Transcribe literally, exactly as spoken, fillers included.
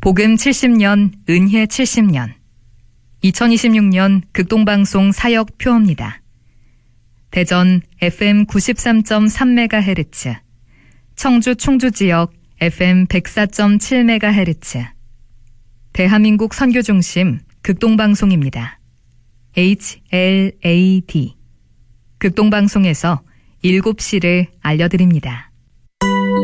복음 칠십 년, 은혜 칠십 년. 이천이십육 년 극동방송 사역 표어입니다. 대전 에프엠 구십삼 점 삼 메가헤르츠, 청주 충주지역 에프엠 백사 점 칠 메가헤르츠, 대한민국 선교중심 극동방송입니다. 에이치 엘 에이 디. 극동방송에서 일곱 시를 알려드립니다.